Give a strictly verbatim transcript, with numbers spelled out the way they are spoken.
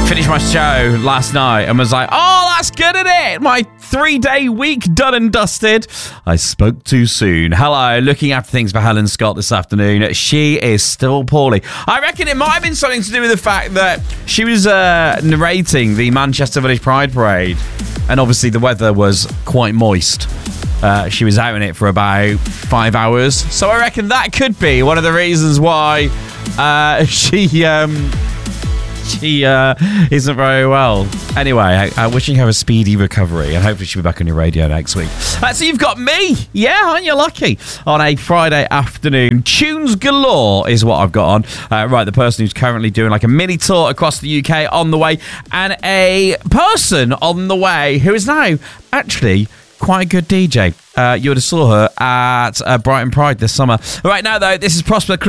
Finished my show last night and was like, oh, that's good, isn't it? My three-day week done and dusted. I spoke too soon. Hello, looking after things for Helen Scott this afternoon. She is still poorly. I reckon it might have been something to do with the fact that she was uh, narrating the Manchester Village Pride Parade, and obviously the weather was quite moist. Uh, she was out in it for about five hours. So I reckon that could be one of the reasons why uh, she... Um, She uh, isn't very well. Anyway, I, I wishing her a speedy recovery, and hopefully she'll be back on your radio next week. Uh, so you've got me. Yeah, aren't you lucky? On a Friday afternoon. Tunes galore is what I've got on. Uh, right, the person who's currently doing like a mini tour across the U K on the way, and a person on the way who is now actually quite a good D J. Uh, you would have saw her at uh, Brighton Pride this summer. Right now, though, this is Prosper